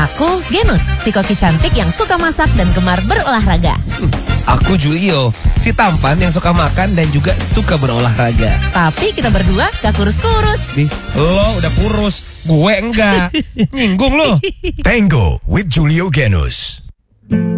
Aku Genus, si koki cantik yang suka masak dan gemar berolahraga. Aku Julio, si tampan yang suka makan dan juga suka berolahraga. Tapi kita berdua gak kurus-kurus. Lo udah kurus, gue enggak. Nyinggung lo. Tango with Julio Genus.